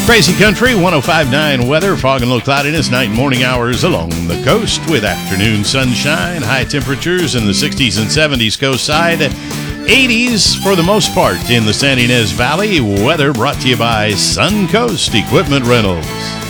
Crazy Country 105.9 weather, fog and low cloudiness, night and morning hours along the coast with afternoon sunshine, high temperatures in the 60s and 70s coast side, 80s for the most part in the San Ynez Valley. Weather brought to you by Suncoast Equipment Rentals.